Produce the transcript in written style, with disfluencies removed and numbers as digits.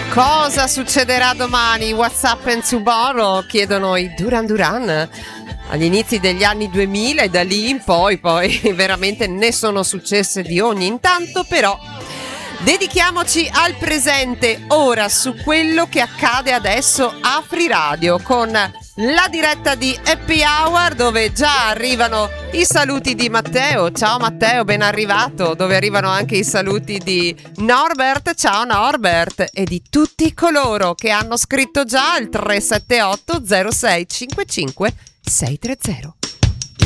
Cosa succederà domani? What's happened tomorrow? Chiedono i Duran Duran agli inizi degli anni 2000 e da lì in poi veramente ne sono successe di ogni intanto, però dedichiamoci al presente ora su quello che accade adesso a Free Radio con la diretta di Happy Hour, dove già arrivano i saluti di Matteo. Ciao Matteo, ben arrivato. Dove arrivano anche i saluti di Norbert. Ciao Norbert. E di tutti coloro che hanno scritto già al 378 06 55 630.